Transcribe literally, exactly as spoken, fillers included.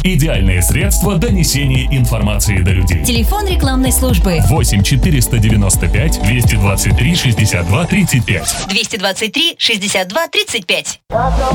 Идеальное средство донесения информации до людей. Телефон рекламной службы восемь четыреста девяносто пять двести двадцать три шестьдесят два тридцать пять. двести двадцать три шестьдесят два тридцать пять.